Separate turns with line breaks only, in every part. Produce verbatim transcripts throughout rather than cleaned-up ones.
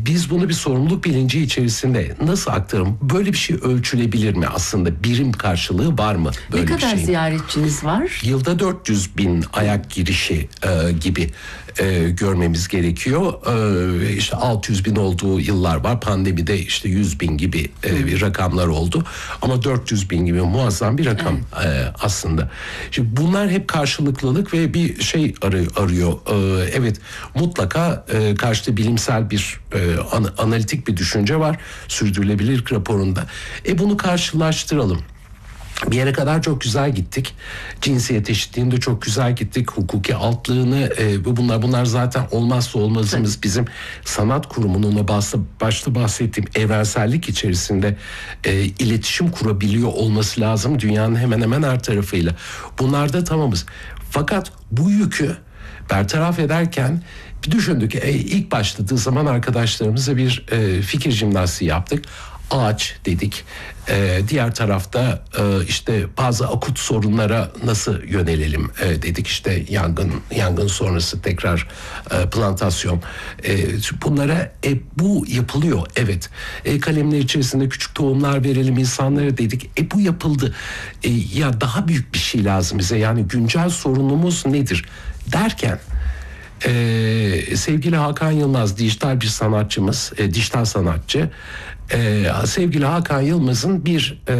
biz bunu bir sorumluluk bilinci içerisinde nasıl aktarım? Böyle bir şey ölçülebilir mi aslında? Birim karşılığı var mı böyle
ne
bir
kadar
şeyin?
ziyaretçiniz var?
Yılda dört yüz bin ayak girişi e, gibi e, görmemiz gerekiyor. E, işte altı yüz bin olduğu yıllar var. Pandemide işte yüz bin gibi e, bir rakamlar oldu. Ama dört yüz bin gibi muazzam bir rakam evet. e, aslında. Şimdi bunlar hep karşılıklılık ve bir şey arıyor. arıyor. E, evet mutlaka e, karşıda bilimsel bir e, an, analitik bir düşünce var. Sürdürülebilirlik raporunda. E bunu karşılaştıralım. Bir yere kadar çok güzel gittik. Cinsiyet eşitliğinde çok güzel gittik. Hukuki altlığını e, bunlar bunlar zaten olmazsa olmazımız. Bizim sanat kurumunun başta, başta bahsettiğim evrensellik içerisinde e, iletişim kurabiliyor olması lazım. Dünyanın hemen hemen her tarafıyla. Bunlarda tamamız. Fakat bu yükü bertaraf ederken bir düşündük. E, ilk başladığı zaman arkadaşlarımızla bir e, fikir jimnastiği yaptık. Ağaç dedik. Ee, diğer tarafta e, işte bazı akut sorunlara nasıl yönelelim e, dedik. İşte yangın yangın sonrası tekrar e, plantasyon. E, bunlara e, bu yapılıyor. Evet. E, kalemler içerisinde küçük tohumlar verelim insanlara dedik. E bu yapıldı. E, ya daha büyük bir şey lazım bize. Yani güncel sorunumuz nedir derken Ee, sevgili Hakan Yılmaz dijital bir sanatçımız, e, dijital sanatçı. Ee, sevgili Hakan Yılmaz'ın bir e,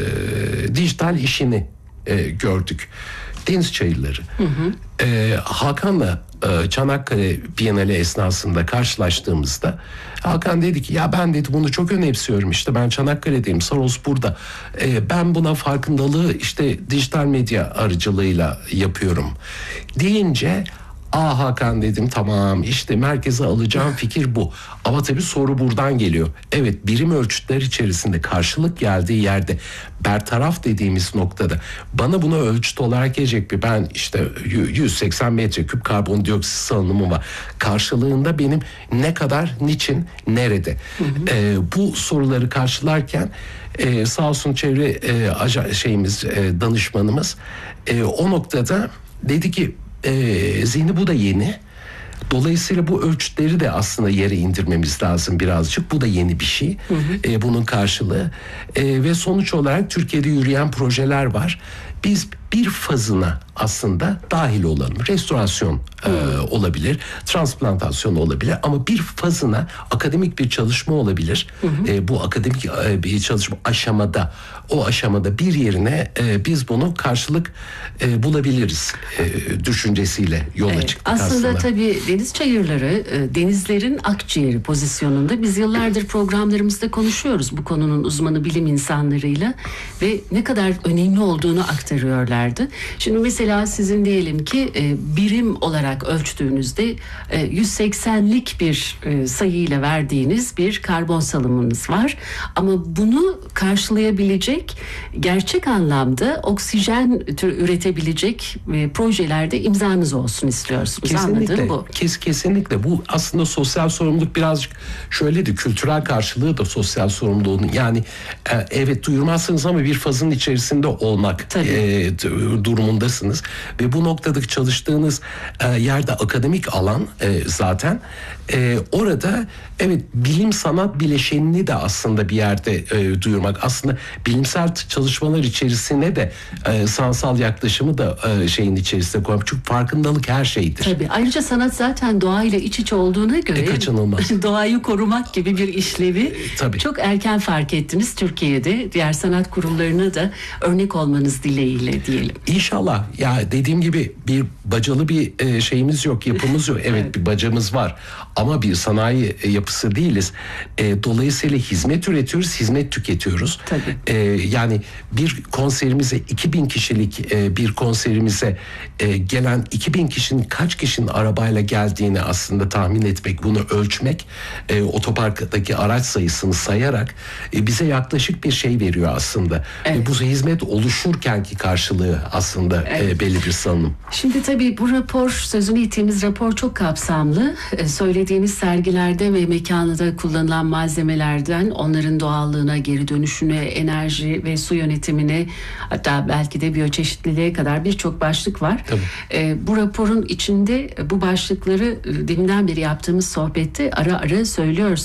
dijital işini e, gördük. Deniz çayırları. Hı hı. Ee, Hakan'la e, Çanakkale Bienali esnasında karşılaştığımızda Hakan dedi ki ya ben dedi bunu çok önemsiyorum, işte ben Çanakkale'deyim, Saros burada, e, ben buna farkındalığı işte dijital medya aracılığıyla yapıyorum deyince Aa Hakan dedim, tamam işte merkeze alacağım fikir bu. Ama tabii soru buradan geliyor. Evet, birim ölçütler içerisinde karşılık geldiği yerde bertaraf dediğimiz noktada bana bunu ölçüt olarak gelecek bir, ben işte yüz seksen metreküp karbondioksit salınımı var. Karşılığında benim ne kadar, niçin, nerede? Hı hı. Ee, bu soruları karşılarken e, sağ olsun çevre e, aja, şeyimiz e, danışmanımız e, o noktada dedi ki Ee, zihni bu da yeni. Dolayısıyla bu ölçütleri de aslında yere indirmemiz lazım birazcık. Bu da yeni bir şey. Hı hı. Ee, bunun karşılığı. Ee, ve sonuç olarak Türkiye'de yürüyen projeler var. Biz bir fazına aslında dahil olalım. Restorasyon e, olabilir, transplantasyon olabilir ama bir fazına akademik bir çalışma olabilir. Hı hı. E, bu akademik e, bir çalışma aşamada, o aşamada bir yerine e, biz bunu karşılık e, bulabiliriz e, düşüncesiyle yola evet, çıktık aslında.
Aslında tabii deniz çayırları e, denizlerin akciğeri pozisyonunda. Biz yıllardır programlarımızda konuşuyoruz bu konunun uzmanı bilim insanlarıyla ve ne kadar önemli olduğunu aktarıyorlardı. Şimdi mesela sizin diyelim ki e, birim olarak ölçtüğünüzde e, yüz seksenlik bir e, sayıyla verdiğiniz bir karbon salımınız var. Ama bunu karşılayabilecek, gerçek anlamda oksijen üretebilecek e, projelerde imzanız olsun istiyorsunuz.
Kesinlikle,
anladığım bu.
Kes, kesinlikle bu aslında sosyal sorumluluk birazcık şöyledir, kültürel karşılığı da sosyal sorumluluğun, yani e, evet duyurmazsınız ama bir fazın içerisinde olmak e, durumundasınız ve bu noktadaki çalıştığınız e, yerde akademik alan e, zaten e, orada evet bilim sanat bileşenini de aslında bir yerde e, duyurmak, aslında bilimsel çalışmalar içerisine de e, sanatsal yaklaşımı da e, şeyin içerisine koymak, çünkü farkındalık her şeydir.
Tabii ayrıca sanat zaten doğayla iç içe olduğuna göre
e, kaçınılmaz.
Doğayı korumak gibi bir işlevi e, tabii. Çok erken fark ettiniz Türkiye'de, diğer sanat kurumlarına da örnek olmanız dileğiyle diyelim.
İnşallah. Ya dediğim gibi bir bacalı bir e, şeyimiz yok, yapımız yok. Evet, evet bir bacamız var ama bir sanayi e, yapısı değiliz. E, dolayısıyla hizmet üretiyoruz, hizmet tüketiyoruz.
Tabii.
E, yani bir konserimize iki bin kişilik e, bir konserimize e, gelen iki bin kişinin kaç kişinin arabayla geldiğini aslında tahmin etmek, bunu ölçmek, e, otoparktaki araç sayısını sayarak e, bize yaklaşık bir şey veriyor aslında. Evet. E, bu hizmet oluşurkenki karşılığı aslında evet. e, belli bir salınım.
Şimdi tabii bu rapor, sözünü ettiğimiz rapor çok kapsamlı. E, söylediğiniz sergilerde ve mekanında kullanılan malzemelerden onların doğallığına, geri dönüşüne, enerji ve su yönetimine, hatta belki de biyoçeşitliliğe kadar birçok başlık var. E, bu raporun içinde bu başlıkları e, deminden beri yaptığımız sohbette ara ara söylüyoruz.